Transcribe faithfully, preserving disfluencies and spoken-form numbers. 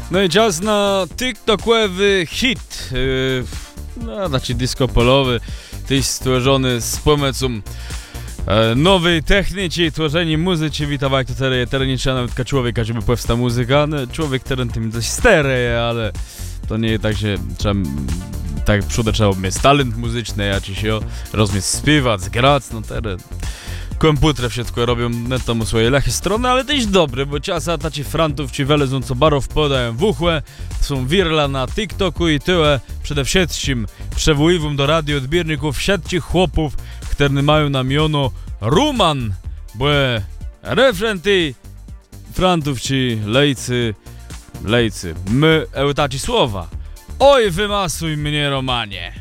No i czas na TikTokowy hit, yy, no, znaczy disco polowy, tyś stworzony z pomocą e, nowej techniki, tworzenia muzyki, witawaj, to teraz teraz nie trzeba nawet ka człowieka, żeby powstała muzyka, no, człowiek teraz tym coś stereje, ale to nie tak, że trzeba, tak przód trzeba mieć talent muzyczny, ja ci się rozumiem śpiewać, grać, no teraz komputery wszystko robią na tomu swoje lechy strony, ale też dobre, bo czasa taci frantów ci welezą co barów podają w uchłe, są wirla na TikToku i tyle, przede wszystkim przewoływą do radioodbierników wszystkich chłopów, które mają na miono Ruman, bo refrenty frantów ci lejcy, lejcy, my eutaci słowa. Oj, wymasuj mnie, Romanie.